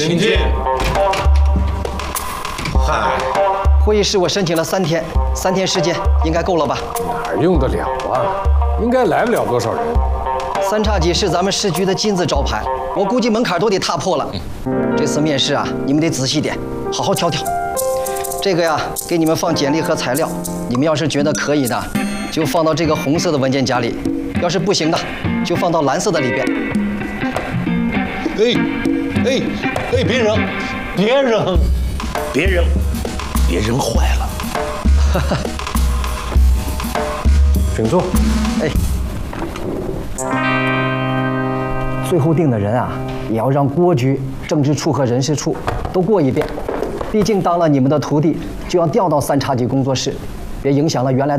请进。嗨， 会议室我申请了3天，3天时间应该够了吧？ 哪儿用得了啊？应该来不了多少人。 三叉戟是咱们市局的金字招牌，我估计门槛都得踏破了。这次面试啊，你们得仔细点，好好挑挑。这个呀，给你们放简历和材料，你们要是觉得可以的，就放到这个红色的文件夹里；要是不行的，就放到蓝色的里边。 哎，别扔，别扔，别扔，别扔坏了。 请坐。 哎，最后定的人啊，也要让郭局、政治处和人事处都过一遍。毕竟当了你们的徒弟，就要调到三叉戟工作室，别影响了原来的。